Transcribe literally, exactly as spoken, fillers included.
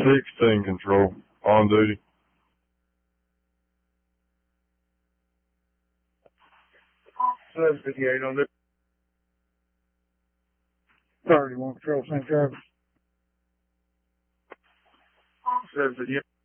sixteen control, on duty. seven fifty-eight on duty. thirty-one control, Saint Travis. seven fifty-eight.